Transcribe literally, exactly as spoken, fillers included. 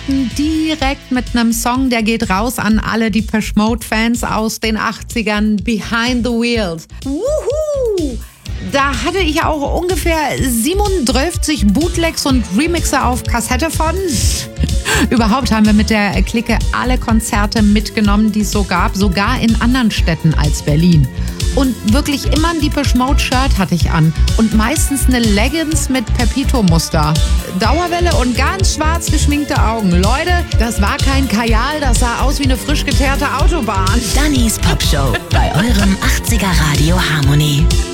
starten direkt mit einem Song, der geht raus an alle Depeche Mode-Fans aus den achtzigern, Behind the Wheels. Wuhu! Da hatte ich auch ungefähr siebenunddreißig Bootlegs und Remixer auf Kassette von. Überhaupt haben wir mit der Clique alle Konzerte mitgenommen, die es so gab, sogar in anderen Städten als Berlin. Und wirklich immer ein Depeche Mode Shirt hatte ich an und meistens eine Leggings mit Pepito-Muster. Dauerwelle und ganz schwarz geschminkte Augen. Leute, das war kein Kajal, das sah aus wie eine frisch geteerte Autobahn. Dannys Popshow bei eurem achtziger Radio Harmonie.